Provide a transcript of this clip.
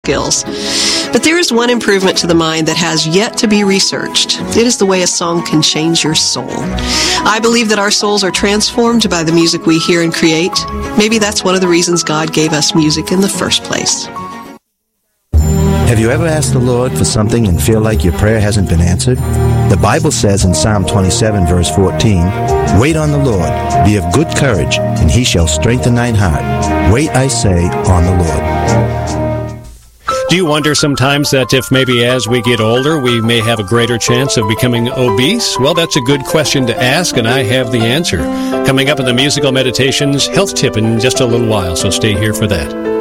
skills. But there is one improvement to the mind that has yet to be researched. It is the way a song can change your soul. I believe that our souls are transformed by the music we hear and create. Maybe that's one of the reasons God gave us music in the first place. Have you ever asked the Lord for something and feel like your prayer hasn't been answered? The Bible says in Psalm 27, verse 14, "Wait on the Lord, be of good courage, and he shall strengthen thine heart. Wait, I say, on the Lord." Do you wonder sometimes that if maybe as we get older, we may have a greater chance of becoming obese? Well, that's a good question to ask, and I have the answer. Coming up in the Musical Meditations Health Tip in just a little while, so stay here for that.